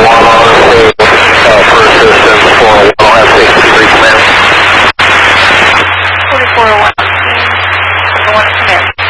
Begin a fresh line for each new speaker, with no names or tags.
on the stage for assistance for 106 command.
4401, team 1 command.